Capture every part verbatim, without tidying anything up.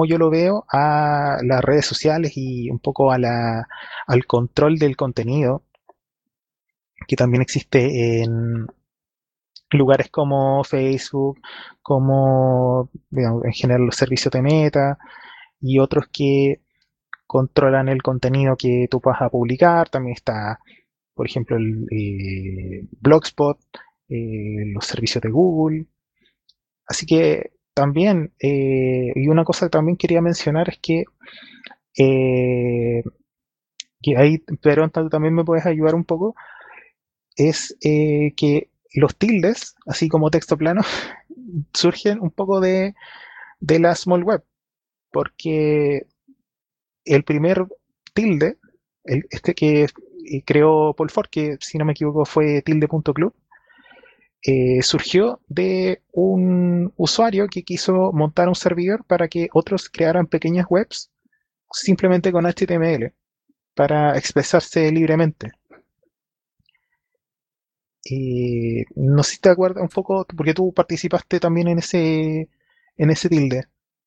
yo lo veo, a las redes sociales y un poco a la, al control del contenido que también existe en lugares como Facebook, como digamos, en general los servicios de Meta y otros que controlan el contenido que tú vas a publicar. También está, por ejemplo, el eh, Blogspot, eh, los servicios de Google. Así que también, eh, y una cosa que también quería mencionar es que, eh, que ahí, pero tú también me puedes ayudar un poco, es eh, que los tildes, así como texto plano, surgen un poco de, de la small web, porque el primer tilde, el, este que eh, creó Paul Ford, que si no me equivoco fue tilde.club, eh, surgió de un usuario que quiso montar un servidor para que otros crearan pequeñas webs simplemente con H T M L para expresarse libremente. Y no sé si te acuerdas un poco, porque tú participaste también en ese, en ese tilde.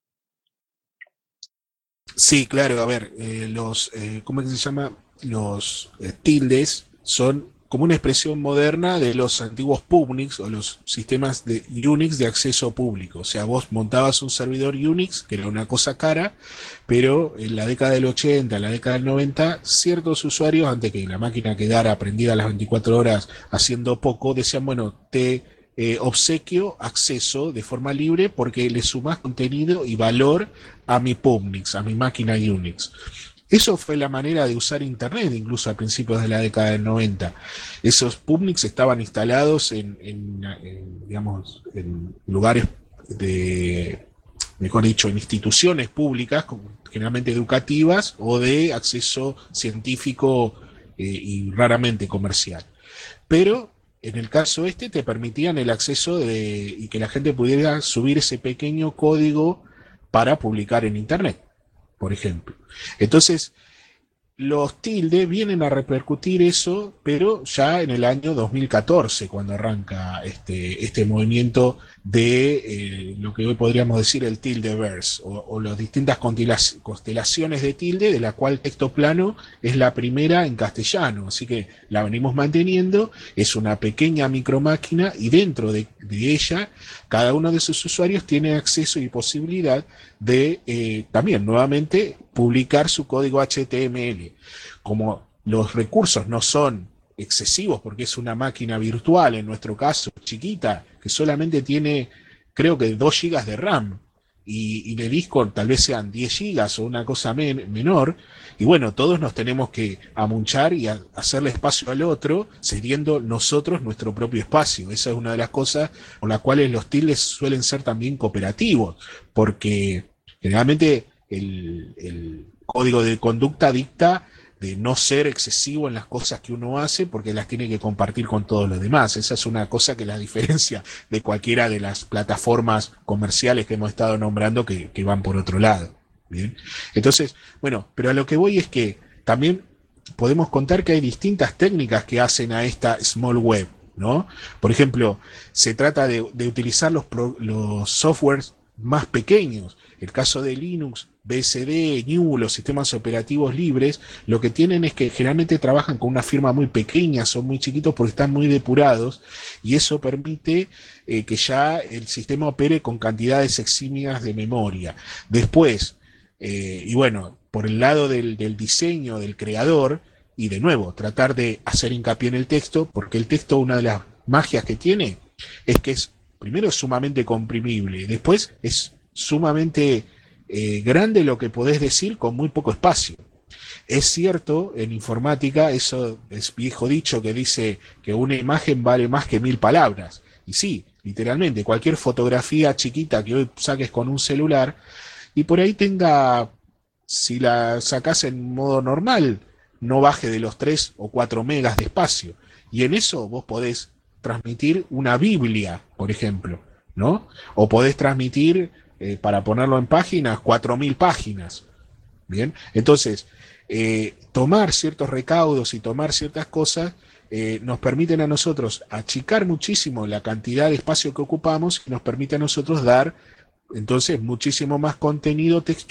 Sí, claro, a ver, eh, los, eh, ¿cómo es que se llama? Los eh, tildes son como una expresión moderna de los antiguos Publics o los sistemas de Unix de acceso público. O sea, vos montabas un servidor Unix, que era una cosa cara, pero en la década del ochenta, en la década del noventa, ciertos usuarios, antes que la máquina quedara prendida las veinticuatro horas haciendo poco, decían, bueno, te eh, obsequio acceso de forma libre porque le sumas contenido y valor a mi Publix, a mi máquina Unix. Eso fue la manera de usar Internet, incluso a principios de la década del noventa. Esos Publix estaban instalados en, en, en, digamos, en lugares de, mejor dicho, en instituciones públicas, generalmente educativas o de acceso científico eh, y raramente comercial. Pero en el caso este te permitían el acceso de, y que la gente pudiera subir ese pequeño código para publicar en Internet, por ejemplo. Entonces, los tilde vienen a repercutir eso, pero ya en el año dos mil catorce, cuando arranca este, este movimiento de eh, lo que hoy podríamos decir el tildeverse, o, o las distintas constelaciones de tilde, de la cual texto plano es la primera en castellano, así que la venimos manteniendo, es una pequeña micromáquina y dentro de, de ella cada uno de sus usuarios tiene acceso y posibilidad de eh, también nuevamente publicar su código H T M L. Como los recursos no son excesivos porque es una máquina virtual, en nuestro caso chiquita, que solamente tiene creo que dos gigas de RAM y, y de disco tal vez sean diez gigas o una cosa men menor, y bueno, todos nos tenemos que amunchar y a hacerle espacio al otro, cediendo nosotros nuestro propio espacio. Esa es una de las cosas por las cuales los tildes suelen ser también cooperativos, porque generalmente el, el código de conducta dicta de no ser excesivo en las cosas que uno hace porque las tiene que compartir con todos los demás. Esa es una cosa que la diferencia de cualquiera de las plataformas comerciales que hemos estado nombrando que, que van por otro lado. ¿Bien? Entonces, bueno, pero a lo que voy es que también podemos contar que hay distintas técnicas que hacen a esta small web, ¿no? Por ejemplo, se trata de, de utilizar los, pro, los softwares más pequeños. El caso de Linux, B S D, G N U, los sistemas operativos libres, lo que tienen es que generalmente trabajan con una firma muy pequeña, son muy chiquitos porque están muy depurados y eso permite eh, que ya el sistema opere con cantidades eximias de memoria. Después, eh, y bueno, por el lado del, del diseño del creador, y de nuevo, tratar de hacer hincapié en el texto, porque el texto, una de las magias que tiene, es que es, primero, es sumamente comprimible, después es sumamente eh, grande lo que podés decir con muy poco espacio. Es cierto, en informática, eso es viejo dicho que dice que una imagen vale más que mil palabras. Y sí, literalmente, cualquier fotografía chiquita que hoy saques con un celular y por ahí tenga, si la sacás en modo normal, no baje de los tres o cuatro megas de espacio. Y en eso vos podés transmitir una Biblia, por ejemplo, ¿no? O podés transmitir, eh, para ponerlo en páginas, cuatro mil páginas. Bien, entonces, eh, tomar ciertos recaudos y tomar ciertas cosas eh, nos permiten a nosotros achicar muchísimo la cantidad de espacio que ocupamos y nos permite a nosotros dar entonces muchísimo más contenido textual